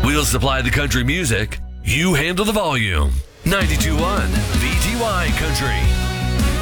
We'll supply the country music. You handle the volume. 92.1 VTY Country.